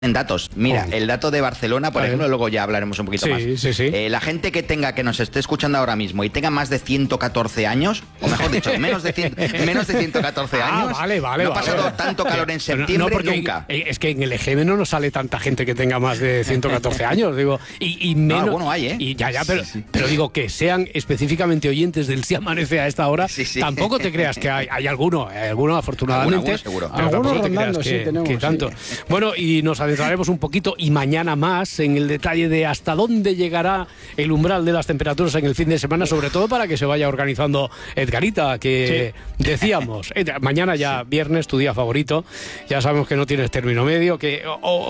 En datos, mira, el dato de Barcelona, por ejemplo, luego ya hablaremos un poquito más. Sí. La gente que nos esté escuchando ahora mismo y tenga más de 114 años, o mejor dicho, menos de 114 años, vale, no ha pasado tanto calor en septiembre nunca. Es que en el EGM no nos sale tanta gente que tenga más de 114 años, digo, y menos. No, bueno, hay, ¿eh? Y pero digo que sean específicamente oyentes del Si Amanece a esta hora, tampoco te creas que hay alguno afortunadamente. Alguno seguro. Pero Algunos tampoco te creas rondando, sí, tenemos, que tanto. sí. Bueno, y nos adentraremos un poquito y mañana más en el detalle de hasta dónde llegará el umbral de las temperaturas en el fin de semana, sobre todo para que se vaya organizando Edgarita, que decíamos, mañana ya viernes, tu día favorito, ya sabemos que no tienes término medio, que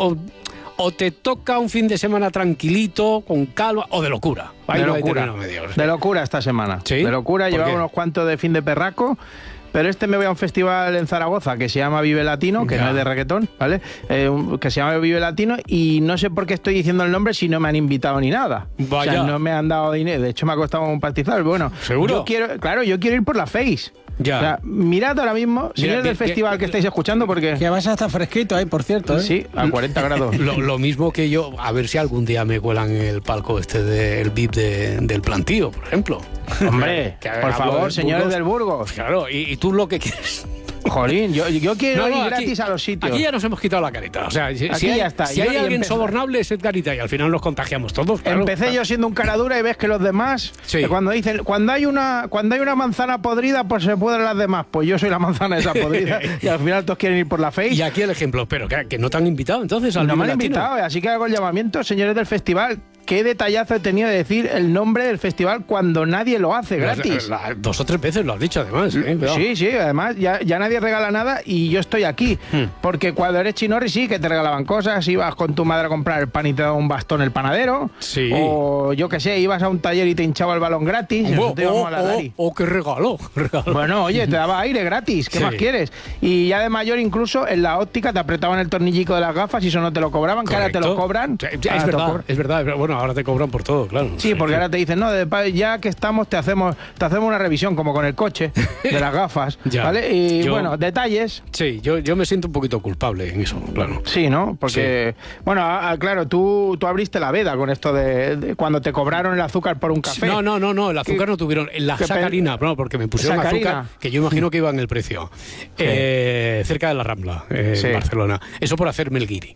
o te toca un fin de semana tranquilito, con calma, o de locura. De locura esta semana. ¿Sí? De locura, llevamos unos cuantos de fin de perraco. Pero me voy a un festival en Zaragoza que se llama Vive Latino, que no es de reggaetón, ¿vale? Que se llama Vive Latino, y no sé por qué estoy diciendo el nombre si no me han invitado ni nada. Vaya. O sea, no me han dado dinero. De hecho, me ha costado un pastizal. Bueno, ¿seguro? Yo quiero ir por la Face. Ya. O sea, mirad ahora mismo, señores del festival que estáis escuchando, porque... Que vas a estar fresquito ahí, por cierto, ¿eh? Sí, a 40 grados. Lo mismo que yo, a ver si algún día me cuelan el palco del VIP del Plantío, por ejemplo. Hombre, por favor, señores del Burgos. Claro, y tú lo que quieres... Jolín, yo quiero ir aquí, gratis a los sitios. Aquí ya nos hemos quitado la careta. O sea, si hay alguien sobornable es Edgarita, y al final nos contagiamos todos. Claro. Empecé yo siendo un cara dura y ves que los demás, cuando dicen, cuando hay una manzana podrida, pues se pudren las demás. Pues yo soy la manzana esa podrida y al final todos quieren ir por la Face. Y aquí el ejemplo, pero que no te han invitado entonces al No me han Latino. invitado, así que hago el llamamiento, señores del festival. Qué detallazo he tenido de decir el nombre del festival cuando nadie lo hace gratis. 2 o 3 veces lo has dicho, además. Sí, además ya nadie regala nada y yo estoy aquí. Porque cuando eres chinorri sí que te regalaban cosas, ibas con tu madre a comprar el pan y te daba un bastón el panadero. Sí. O yo qué sé, ibas a un taller y te hinchaba el balón gratis. ¡Qué regalo! Bueno, oye, te daba aire gratis, ¿qué más quieres? Y ya de mayor incluso en la óptica te apretaban el tornillico de las gafas y eso no te lo cobraban, que ahora te lo cobran. Es verdad. Bueno, ahora te cobran por todo, claro. Sí, porque ahora te dicen, no, ya que estamos te hacemos una revisión, como con el coche, de las gafas, ¿vale? Y bueno, detalles. Sí, yo me siento un poquito culpable en eso, claro. Sí, ¿no? Porque, bueno, claro, tú abriste la veda con esto de cuando te cobraron el azúcar por un café. No, el azúcar no tuvieron, la sacarina, no, porque me pusieron azúcar, que yo imagino que iba en el precio, cerca de la Rambla, en Barcelona. Eso por hacerme el guiri.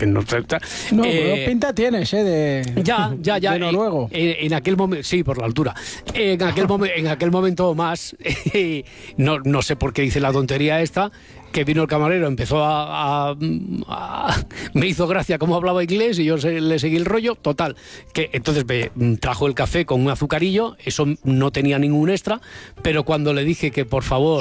Pero pinta tienes, ya de noruego. En aquel momento, sí, por la altura. En aquel momento más, no sé por qué hice la tontería esta, que vino el camarero, empezó me hizo gracia cómo hablaba inglés y yo le seguí el rollo, total, que entonces me trajo el café con un azucarillo, eso no tenía ningún extra, pero cuando le dije que por favor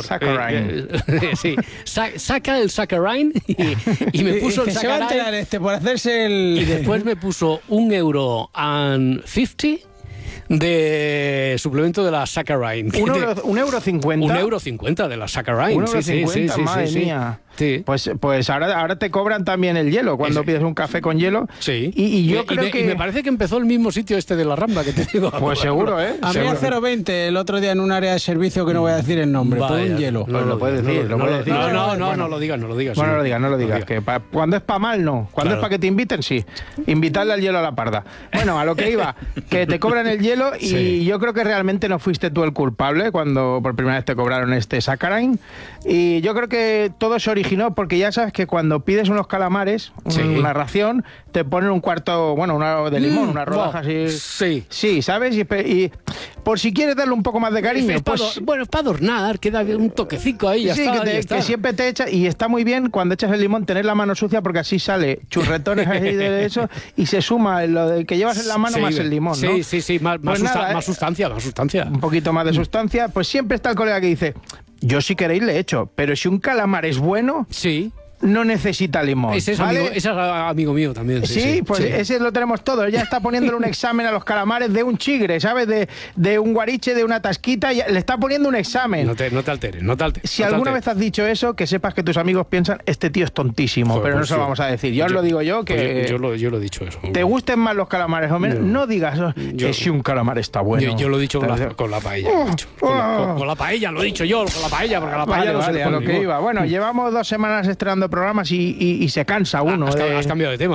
saca el saccharine y me puso el se va a enterar por hacerse el... y después me puso €1.50 de suplemento de la saccharine. €1.50. €1.50 de la saccharine. €1.50, madre mía. Sí. Pues ahora te cobran también el hielo cuando pides un café con hielo. Sí. Y yo creo que... Y me parece que empezó el mismo sitio de la Rambla que te digo. Pues seguro, ¿eh? A mí a 0,20 el otro día en un área de servicio que no voy a decir el nombre, por un hielo. No lo puedes decir, No lo digas. Bueno, no lo digas. Que cuando es para mal, no. Cuando es para que te inviten, sí. Invitarle al hielo a la parda. Bueno, a lo que iba, que te cobran el hielo y yo creo que realmente no fuiste tú el culpable cuando por primera vez te cobraron este saccharine. Y yo creo que todo se originó porque ya sabes que cuando pides unos calamares, una ración, te ponen un cuarto, una de limón, una rodaja así. Sí, ¿sabes? Y por si quieres darle un poco más de cariño. Es para adornar, queda un toquecito ahí. Que siempre te echa, y está muy bien cuando echas el limón tener la mano sucia porque así sale churretones así de eso y se suma lo de que llevas en la mano más el limón, ¿no? Sí, más sustancia. Un poquito más de sustancia. Pues siempre está el colega que dice, yo si queréis le echo, pero si un calamar es bueno... Sí. No necesita limón. Ese es amigo mío también. Ese lo tenemos todos. Ya está poniéndole un examen a los calamares de un chigre, ¿sabes? De un guariche, de una tasquita. Le está poniendo un examen. No te alteres. Si alguna vez has dicho eso, que sepas que tus amigos piensan, este tío es tontísimo. Pero no se lo vamos a decir. Yo os lo digo yo, que... Yo lo he dicho eso. ¿Te gusten más los calamares o menos? No digas que si un calamar está bueno. Yo lo he dicho con la paella. Con la paella, lo he dicho yo, con la paella, porque la paella a lo que iba. Bueno, llevamos 2 semanas estrenando programas y se cansa uno. Has cambiado de tema.